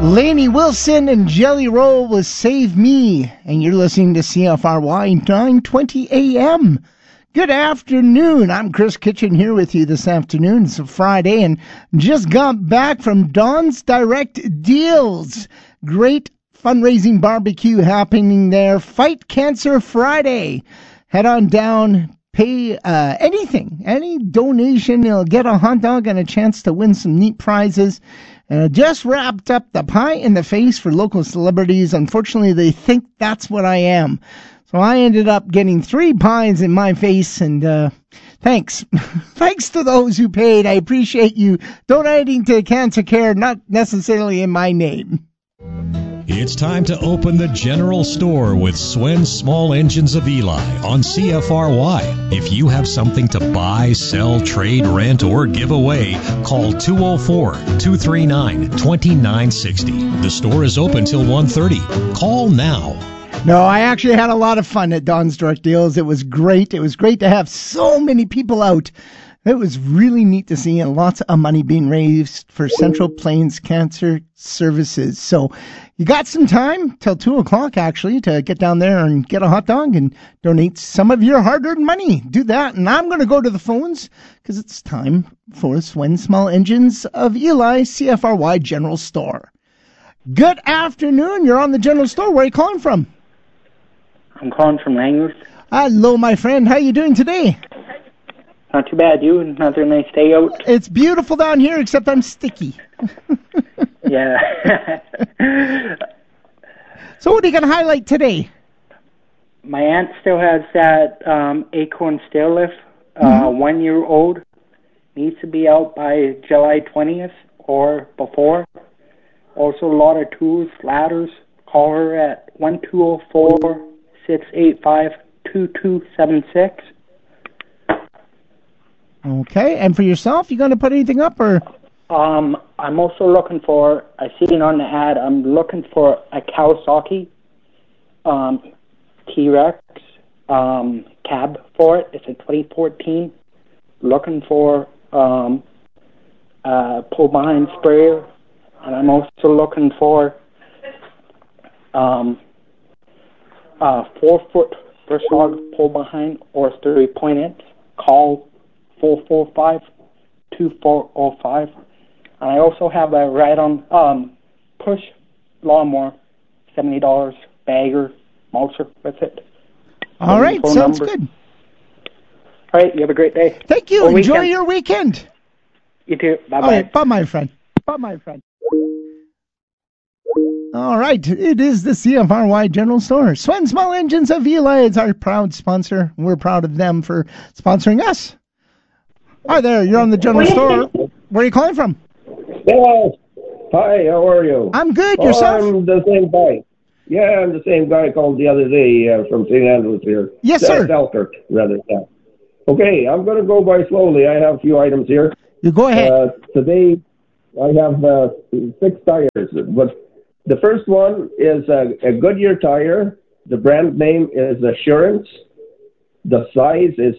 Lainey Wilson and Jelly Roll with Save Me, and you're listening to CFRY 920 AM. Good afternoon. I'm Chris Kitchen here with you this afternoon. It's a Friday, and just got back from Don's Direct Deals. Great fundraising barbecue happening there. Fight Cancer Friday. Head on down. Pay anything, any donation. You'll get a hot dog and a chance to win some neat prizes. Just wrapped up the pie in the face for local celebrities. Unfortunately, they think that's what I am. So I ended up getting 3 pies in my face, and thanks. Thanks to those who paid. I appreciate you donating to Cancer Care, not necessarily in my name. It's time to open the general store with Swen Small Engines of Eli on CFRY. If you have something to buy, sell, trade, rent, or give away, call 204-239-2960. The store is open till 1:30. Call now. No, I actually had a lot of fun at Don's Direct Deals. It was great. It was great to have so many people out. It was really neat to see, and lots of money being raised for Central Plains Cancer Services. So you got some time till 2 o'clock, actually, to get down there and get a hot dog and donate some of your hard-earned money. Do that. And I'm going to go to the phones because it's time for Swen Small Engines of Eli, CFRY General Store. Good afternoon. You're on the General Store. Where are you calling from? I'm calling from Langley. Hello, my friend. How are you doing today? Not too bad. You? Another nice day out? It's beautiful down here, except I'm sticky. Yeah. So what are you going to highlight today? My aunt still has that acorn stair lift, 1 year old. Needs to be out by July 20th or before. Also a lot of tools, ladders. Call her at 1204-685-2276. Okay, and for yourself, you going to put anything up, or? I'm also looking for, I seen on the ad, I'm looking for a Kawasaki T-Rex cab for it. It's a 2014. Looking for a pull-behind sprayer, and I'm also looking for 4-foot Versag pull-behind or 3-point. Call 445-2405. And I also have a ride-on push lawnmower, $70, bagger, mulcher, that's it. All right, sounds good. All right, you have a great day. Thank you. Enjoy your weekend. You too. Bye-bye. All right, bye, my friend. Bye, my friend. All right, it is the CFRY General Store. Swen Small Engines of Eli is our proud sponsor. We're proud of them for sponsoring us. Hi there, you're on the General Store. Where are you calling from? Hello. Hi, how are you? I'm good. Yourself? I'm the same guy. Yeah, I'm the same guy called the other day from St. Andrews here. Yes, sir. Selkirk, rather. Yeah. Okay, I'm going to go by slowly. I have a few items here. You go ahead. Today, I have 6 tires. But the first one is a Goodyear tire. The brand name is Assurance. The size is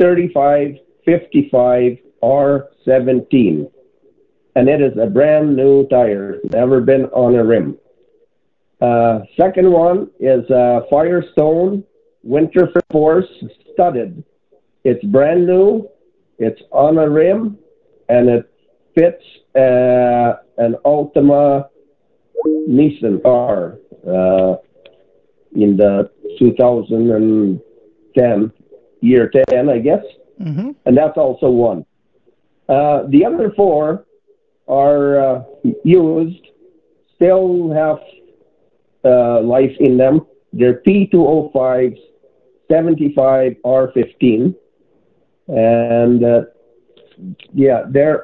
235/55 R17. And it is a brand new tire, never been on a rim. Second one is Firestone Winter Force studded. It's brand new, it's on a rim, and it fits an Altima Nissan R in the 2010, year 10, I guess. Mm-hmm. And that's also one. The other 4 are used, still have life in them. They're P205s, 75 R15, and they're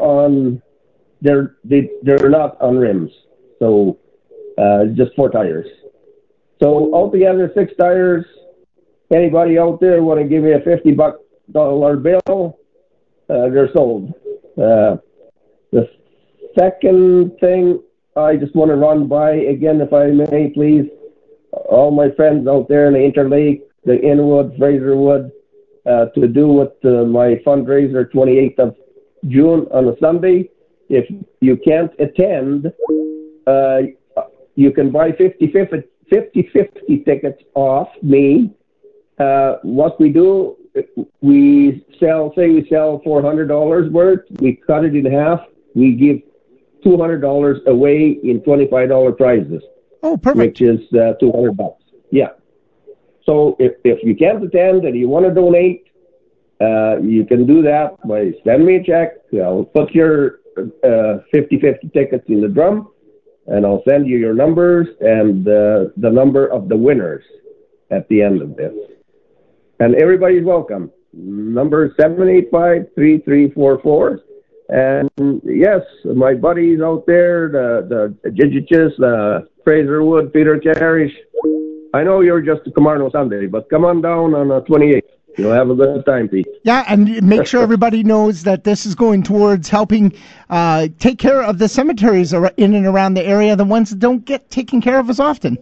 not on rims, so just 4 tires. So altogether 6 tires. Anybody out there want to give me a $50 bill? They're sold. The second thing I just want to run by, again, if I may, please, all my friends out there in the Interlake, the Inwood, Fraserwood, to do with my fundraiser 28th of June on a Sunday. If you can't attend, you can buy 50/50 tickets off me. What we do, we sell $400 worth. We cut it in half. We give $200 away in $25 prizes. Oh, perfect. Which is $200. Yeah. So if you can't attend and you want to donate, you can do that by sending me a check. I'll put your 50/50 tickets in the drum, and I'll send you your numbers and the number of the winners at the end of this. And everybody's welcome. Number 785-3344. And yes, my buddies out there, the Gigiches, Fraser Wood, Peter Cherish. I know you're just a Camarno Sunday, but come on down on the 28th. You'll have a good time, Pete. Yeah, and make sure everybody knows that this is going towards helping take care of the cemeteries in and around the area, the ones that don't get taken care of as often.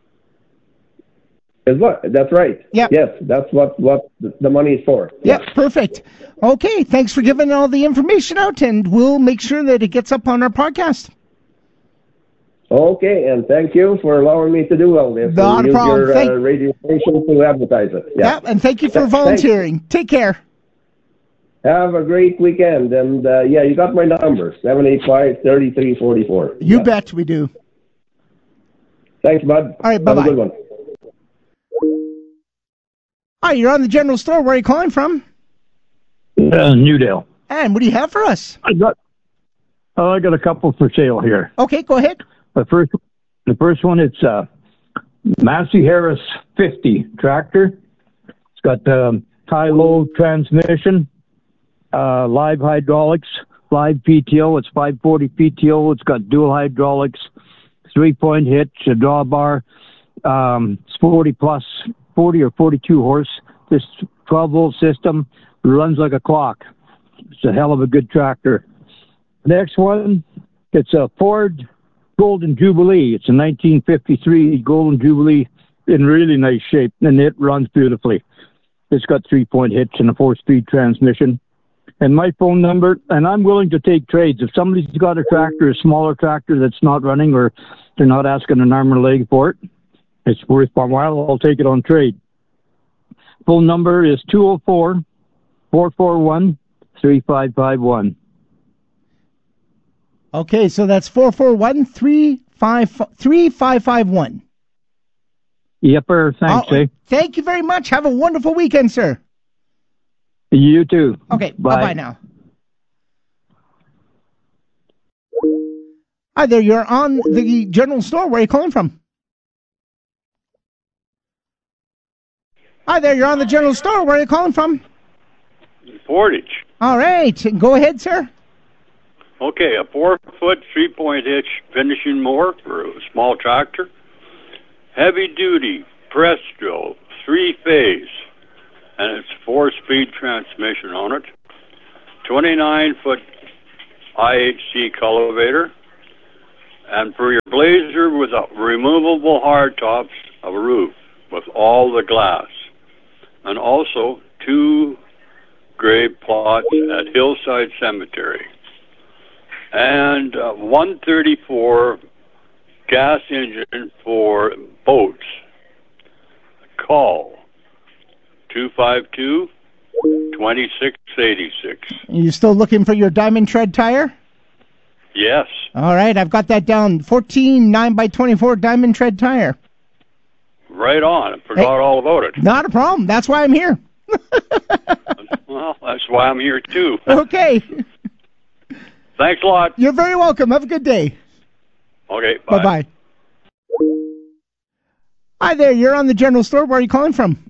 That's right. Yeah. Yes, that's what the money is for. Yeah, perfect. Okay, thanks for giving all the information out, and we'll make sure that it gets up on our podcast. Okay, and thank you for allowing me to do all this. Not a problem. Use your radio station to advertise it. Yeah, and thank you for volunteering. Take care. Have a great weekend, and you got my number, 785-3344. You bet we do. Thanks, bud. All right, bye-bye. Have a good one. Hi, you're on the general store. Where are you calling from? Newdale. And what do you have for us? I got a couple for sale here. Okay, go ahead. The first one, it's Massey Harris 50 tractor. It's got high-low transmission, live hydraulics, live PTO. It's 540 PTO. It's got dual hydraulics, 3-point hitch, a drawbar. It's 40 or 42 horse. This 12-volt system runs like a clock. It's a hell of a good tractor. Next one, it's a Ford Golden Jubilee. It's a 1953 Golden Jubilee in really nice shape, and it runs beautifully. It's got 3-point hitch and a 4-speed transmission. And my phone number, and I'm willing to take trades. If somebody's got a tractor, a smaller tractor that's not running, or they're not asking an arm or leg for it, it's worth my while, I'll take it on trade. Phone number is 204-441-3551. Okay, so that's 441-3551. Yepper, thanks, eh? Thank you very much. Have a wonderful weekend, sir. You too. Okay, bye-bye now. Hi there, you're on the general store. Where are you calling from? Hi there, you're on the general store. Where are you calling from? Portage. All right, go ahead, sir. Okay, a 4-foot 3-point hitch finishing mower for a small tractor. Heavy duty press drill, 3-phase, and it's 4-speed transmission on it. 29-foot IHC cultivator. And for your blazer with a removable hardtops of a roof with all the glass. And also 2 grave plots at Hillside Cemetery. And 134 gas engine for boats. Call 252-2686. You still looking for your Diamond Tread tire? Yes. All right, I've got that down. 14 9x24 Diamond Tread tire. Right on. I forgot all about it. Not a problem. That's why I'm here. Well, that's why I'm here, too. Okay. Thanks a lot. You're very welcome. Have a good day. Okay, bye. Bye-bye. Hi there. You're on the general store. Where are you calling from?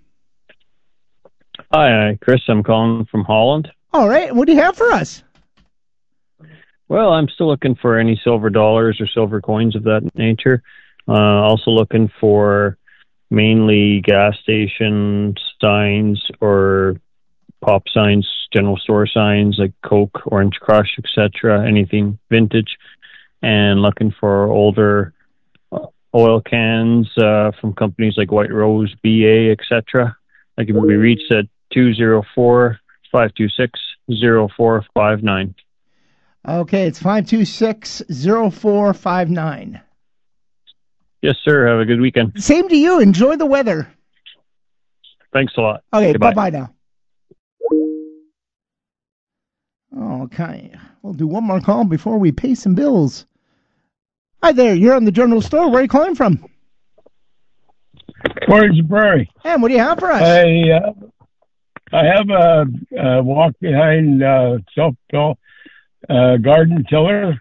Hi, Chris. I'm calling from Holland. All right. What do you have for us? Well, I'm still looking for any silver dollars or silver coins of that nature. Also looking for mainly gas station signs or pop signs, general store signs like Coke, Orange Crush, etc., anything vintage, and looking for older oil cans from companies like White Rose, BA, etc. I can be reached at 204-526-0459. Okay, it's 526-0459. Yes, sir. Have a good weekend. Same to you. Enjoy the weather. Thanks a lot. Okay, Goodbye. bye-bye now. Okay, we'll do one more call before we pay some bills. Hi there, you're on the general store. Where are you calling from? Orange Prairie. And what do you have for us? I have a walk-behind self-fill garden tiller,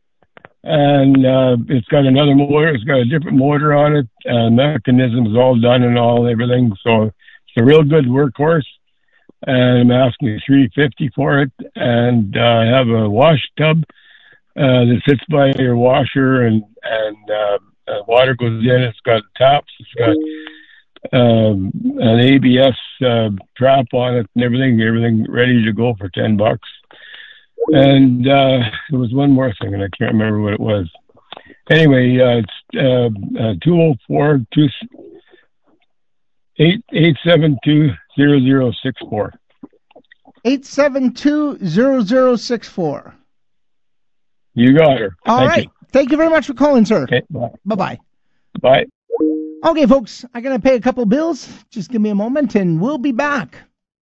and it's got another motor. It's got a different motor on it. Mechanism's all done and everything, so it's a real good workhorse. And I'm asking $350 for it, and I have a wash tub that sits by your washer, and water goes in. It's got taps. It's got an ABS trap on it, and everything ready to go for $10. And there was one more thing, and I can't remember what it was. Anyway, it's 872-0064. 872-0064. You got her. All right. Thank you very much for calling, sir. Okay, bye. Bye-bye. Bye. Okay, folks, I'm going to pay a couple bills. Just give me a moment, and we'll be back.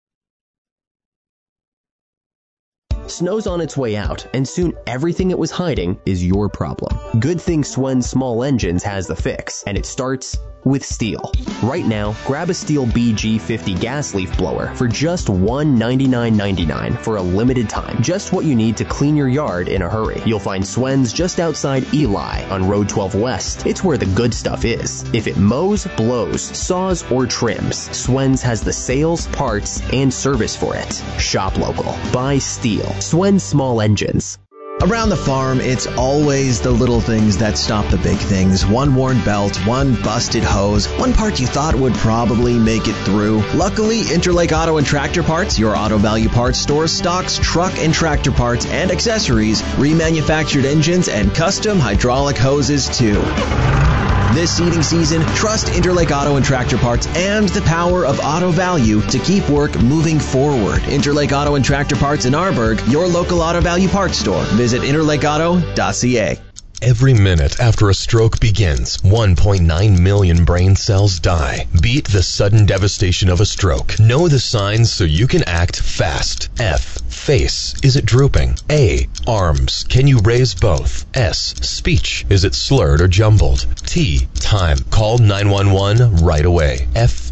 Snow's on its way out, and soon everything it was hiding is your problem. Good thing Swen Small Engines has the fix, and it starts with STIHL. Right now, grab a STIHL BG50 gas leaf blower for just $199.99 for a limited time. Just what you need to clean your yard in a hurry. You'll find Swen's just outside Eli on Road 12 West. It's where the good stuff is. If it mows, blows, saws, or trims, Swen's has the sales, parts, and service for it. Shop local. Buy STIHL. Swen Small Engines. Around the farm, it's always the little things that stop the big things. One worn belt, one busted hose, one part you thought would probably make it through. Luckily, Interlake Auto and Tractor Parts, your Auto Value Parts store, stocks truck and tractor parts and accessories, remanufactured engines, and custom hydraulic hoses too. This seeding season, trust Interlake Auto and Tractor Parts and the power of Auto Value to keep work moving forward. Interlake Auto and Tractor Parts in Arborg, your local Auto Value Parts store. Visit interlakeauto.ca. Every minute after a stroke begins, 1.9 million brain cells die. Beat the sudden devastation of a stroke. Know the signs so you can act fast. F. Face. Is it drooping? A. Arms. Can you raise both? S. Speech. Is it slurred or jumbled? T. Time. Call 911 right away.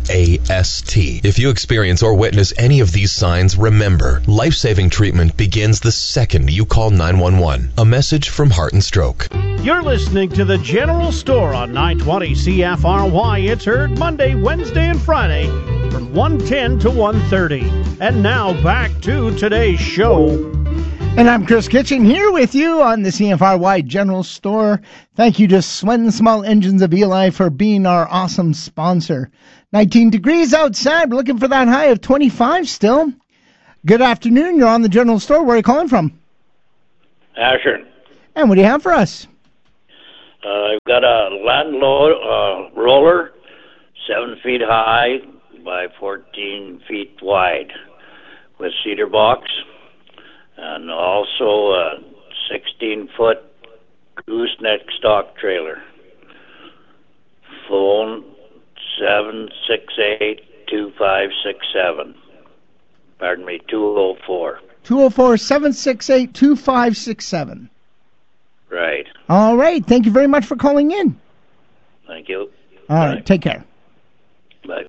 FAST. If you experience or witness any of these signs, remember, life-saving treatment begins the second you call 911. A message from Heart and Stroke. You're listening to The General Store on 920 CFRY. It's heard Monday, Wednesday, and Friday from 1:10 to 1:30. And now back to today's show. And I'm Chris Kitchen here with you on the CFRY General Store. Thank you to Swen Small Engines of Eli for being our awesome sponsor. 19 degrees outside. We're looking for that high of 25 still. Good afternoon. You're on the General Store. Where are you calling from? Asher. And what do you have for us? I've got a land roller, 7 feet high by 14 feet wide with cedar box, and also a 16-foot gooseneck stock trailer. Phone 768-2567. Pardon me, 204. 204-768-2567. Right. All right. Thank you very much for calling in. Thank you. All right. Take care. Bye.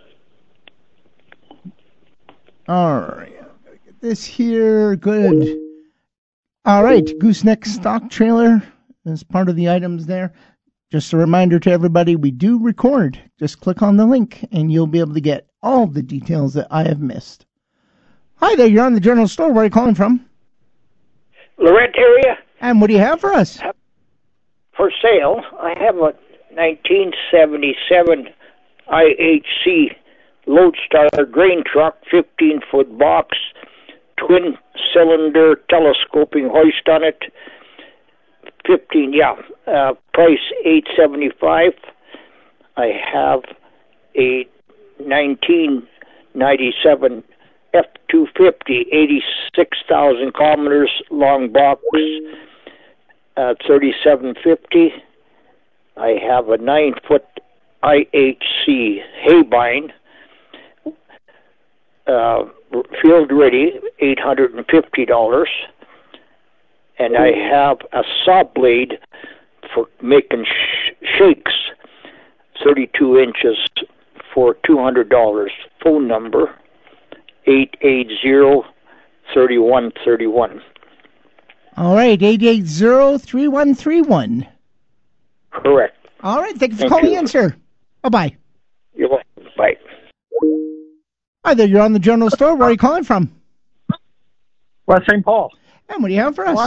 All right. Get this here. Good. All right. Gooseneck stock trailer is part of the items there. Just a reminder to everybody, we do record. Just click on the link and you'll be able to get all the details that I have missed. Hi there. You're on the General Store. Where are you calling from? Lorette area. And what do you have for us? For sale, I have a 1977 IHC Lodestar grain truck, 15-foot box, twin-cylinder telescoping hoist on it. Price $875. I have a 1997 F-250, 86,000 kilometers long box, $3750. I have a 9-foot IHC Haybine, field ready, $850. And I have a saw blade for making shakes, 32 inches, for $200. Phone number 880-3131. All right, 880-3131. Correct. All right, thank you for calling in, sir. Bye-bye. You're welcome. Bye. Hi there, you're on the General Store. Where are you calling from? West St. Paul. And what do you have for us?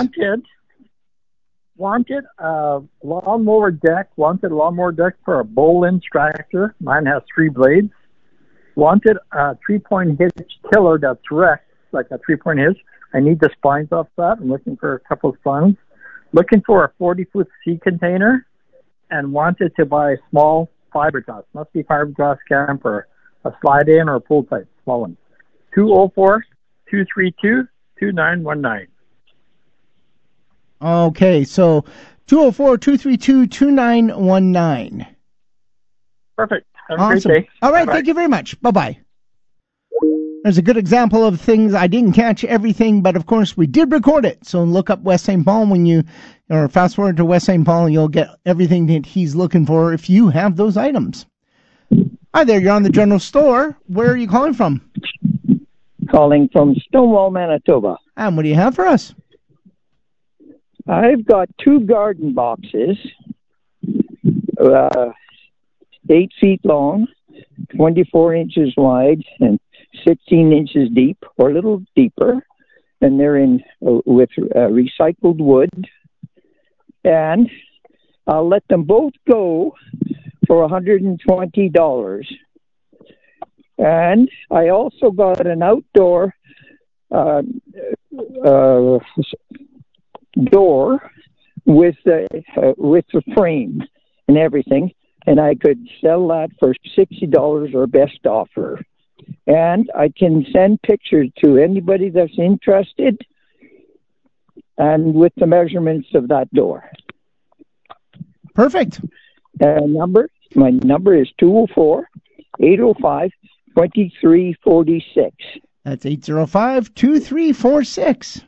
Wanted a lawnmower deck. Wanted a lawnmower deck for a Bolin tractor. Mine has 3 blades. Wanted a 3-point hitch tiller that's wrecked, like a 3-point hitch. I need the spines off that. I'm looking for a couple of spines. Looking for a 40-foot sea container, and wanted to buy a small fiberglass. Must be fiberglass camper, a slide-in or a pull type, small one. 204-232-2919. Okay, so 204-232-2919. Perfect. Have a Awesome. great day. All right, Bye-bye. thank you very much. Bye-bye. There's a good example of things. I didn't catch everything, but of course we did record it. So look up West St. Paul or fast forward to West St. Paul, and you'll get everything that he's looking for if you have those items. Hi there, you're on the General Store. Where are you calling from? Calling from Stonewall, Manitoba. And what do you have for us? I've got 2 garden boxes, 8 feet long, 24 inches wide, and 16 inches deep, or a little deeper, and they're in with recycled wood. And I'll let them both go for $120. And I also got an outdoor door with the frame and everything, and I could sell that for $60 or best offer. And I can send pictures to anybody that's interested, and with the measurements of that door. Perfect. My number is 204-805-2346. That's 805-2346.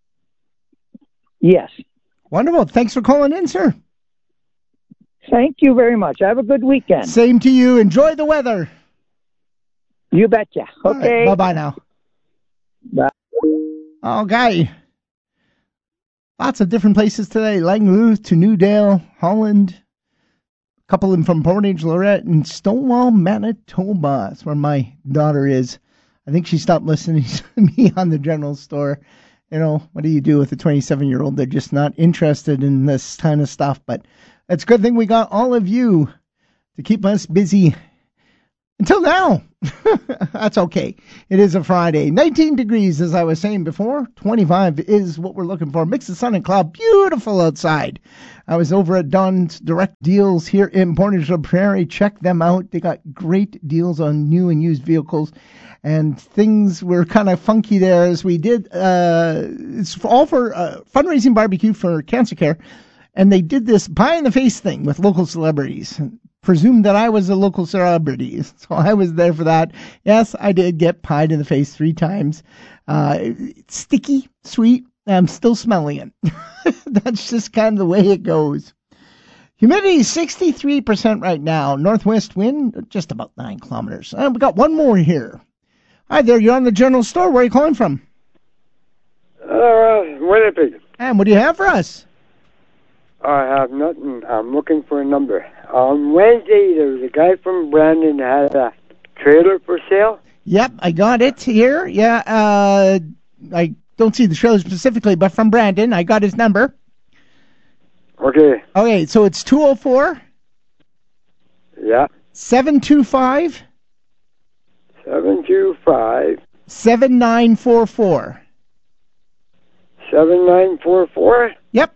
Yes. Wonderful. Thanks for calling in, sir. Thank you very much. Have a good weekend. Same to you. Enjoy the weather. You betcha. Okay. Right, bye-bye now. Bye. Oh, Guy. Lots of different places today. Langley to Newdale, Holland. A couple of them from Portage, Lorette, and Stonewall, Manitoba. That's where my daughter is. I think she stopped listening to me on the General Store. You know, what do you do with a 27-year-old? They're just not interested in this kind of stuff. But it's a good thing we got all of you to keep us busy until now. That's okay. It is a Friday. 19 degrees, as I was saying before. 25 is what we're looking for. Mix of sun and cloud. Beautiful outside. I was over at Don's Direct Deals here in Portage la Prairie. Check them out. They got great deals on new and used vehicles. And things were kind of funky there as we did. It's all for fundraising barbecue for cancer care. And they did this pie-in-the-face thing with local celebrities. Presumed that I was a local celebrity, so I was there for that. Yes, I did get pied in the face 3 times. It's sticky, sweet, and I'm still smelling it. That's just kind of the way it goes. Humidity is 63% right now. Northwest wind, just about 9 kilometers. And we got one more here. Hi there, you're on the General Store. Where are you calling from? Winnipeg. And what do you have for us? I have nothing. I'm looking for a number. On Wednesday, there was a guy from Brandon that had a trailer for sale. Yep, I got it here. Yeah, I don't see the trailer specifically, but from Brandon, I got his number. Okay. Okay, so it's 204. Yeah. 725. 725. 7944. 7944? Yep.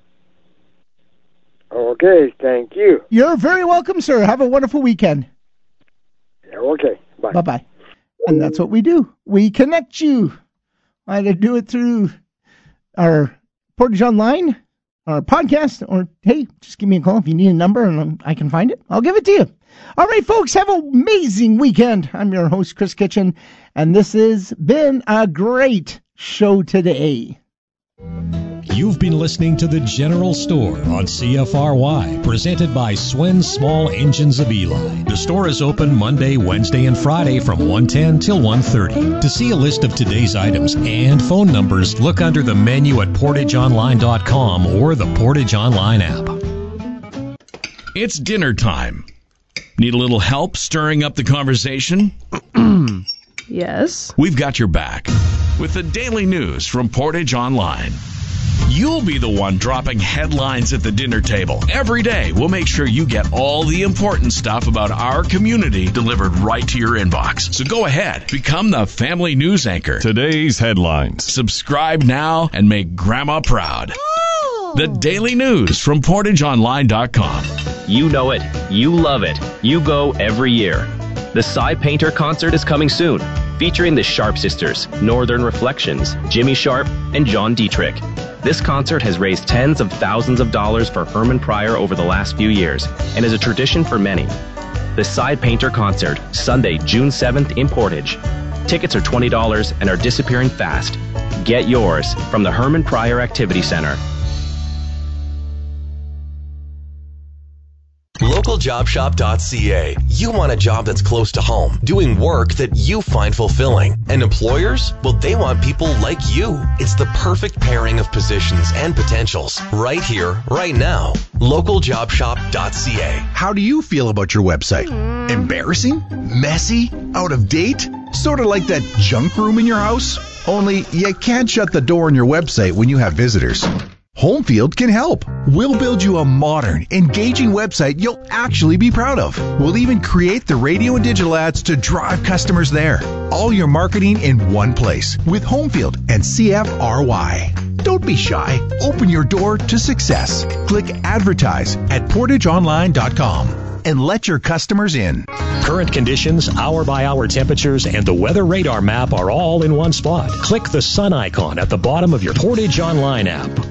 Okay, thank you. You're very welcome, sir. Have a wonderful weekend. Yeah, okay, bye. Bye-bye. And that's what we do. We connect you. Either do it through our Portage Online or podcast, or hey, just give me a call if you need a number and I can find it. I'll give it to you. All right, folks, have an amazing weekend. I'm your host, Chris Kitchen, and this has been a great show today. You've been listening to The General Store on CFRY, presented by Swen Small Engines of Eli. The store is open Monday, Wednesday, and Friday from 1:10 till 1:30. To see a list of today's items and phone numbers, look under the menu at portageonline.com or the Portage Online app. It's dinner time. Need a little help stirring up the conversation? Yes. We've got your back with the daily news from Portage Online. You'll be the one dropping headlines at the dinner table. Every day, we'll make sure you get all the important stuff about our community delivered right to your inbox. So go ahead, become the family news anchor. Today's headlines. Subscribe now and make Grandma proud. The daily news from PortageOnline.com. You know it. You love it. You go every year. The Cy Painter concert is coming soon, featuring the Sharp Sisters, Northern Reflections, Jimmy Sharp, and John Dietrich. This concert has raised tens of thousands of dollars for Herman Pryor over the last few years and is a tradition for many. The Cy Painter concert, Sunday, June 7th in Portage. Tickets are $20 and are disappearing fast. Get yours from the Herman Pryor Activity Center. LocalJobShop.ca. You want a job that's close to home, doing work that you find fulfilling. And employers? Well, they want people like you. It's the perfect pairing of positions and potentials. Right here, right now. LocalJobShop.ca. How do you feel about your website? Embarrassing? Messy? Out of date? Sort of like that junk room in your house? Only you can't shut the door on your website when you have visitors. Homefield can help. We'll build you a modern, engaging website you'll actually be proud of. We'll even create the radio and digital ads to drive customers there. All your marketing in one place with Homefield and CFRY. Don't be shy. Open your door to success. Click Advertise at PortageOnline.com and let your customers in. Current conditions, hour-by-hour temperatures, and the weather radar map are all in one spot. Click the sun icon at the bottom of your Portage Online app.